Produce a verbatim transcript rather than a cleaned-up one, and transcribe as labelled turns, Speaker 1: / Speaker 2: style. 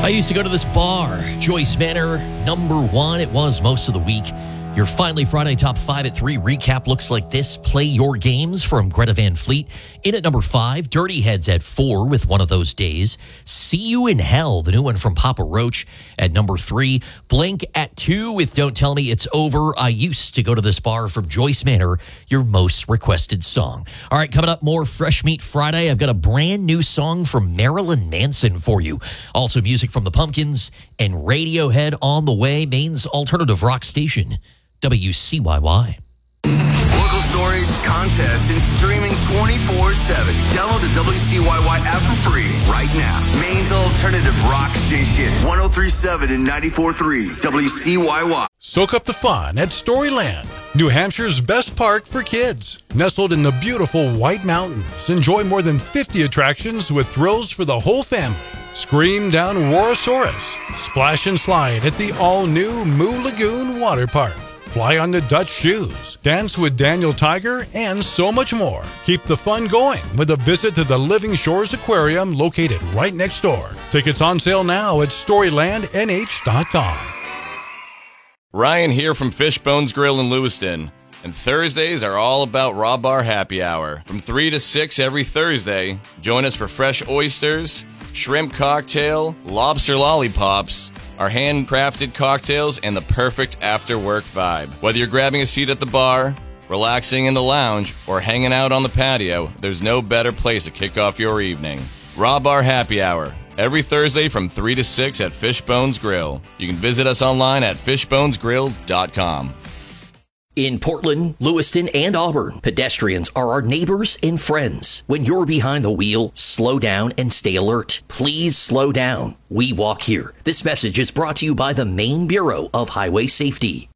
Speaker 1: I used to go to this bar, Joyce Manor, number one. It was most of the week. Your Finally Friday Top five at three recap looks like this. Play Your Games from Greta Van Fleet. In at number five, Dirty Heads at four with One of Those Days. See You in Hell, the new one from Papa Roach at number three. Blink at two with Don't Tell Me It's Over. I Used to Go to This Bar from Joyce Manor, your most requested song. All right, coming up, more Fresh Meat Friday. I've got a brand new song from Marilyn Manson for you. Also music from the Pumpkins and Radiohead on the way. Maine's alternative rock station. W C Y Y.
Speaker 2: Local stories, contests, and streaming twenty-four seven. Download the W C Y Y app for free right now. Maine's alternative rock station. one oh three point seven and ninety-four point three W C Y Y.
Speaker 3: Soak up the fun at Storyland, New Hampshire's best park for kids. Nestled in the beautiful White Mountains, enjoy more than fifty attractions with thrills for the whole family. Scream down Worosaurus. Splash and slide at the all-new Moo Lagoon Water Park. Fly on the Dutch shoes, dance with Daniel Tiger, and so much more. Keep the fun going with a visit to the Living Shores Aquarium located right next door. Tickets on sale now at storyland N H dot com.
Speaker 4: Ryan here from Fishbones Grill in Lewiston. And Thursdays are all about Raw Bar Happy Hour. From three to six every Thursday, join us for fresh oysters, shrimp cocktail, lobster lollipops, our handcrafted cocktails, and the perfect after-work vibe. Whether you're grabbing a seat at the bar, relaxing in the lounge, or hanging out on the patio, there's no better place to kick off your evening. Raw Bar Happy Hour, every Thursday from three to six at Fishbones Grill. You can visit us online at fishbones grill dot com.
Speaker 1: In Portland, Lewiston, and Auburn, pedestrians are our neighbors and friends. When you're behind the wheel, slow down and stay alert. Please slow down. We walk here. This message is brought to you by the Maine Bureau of Highway Safety.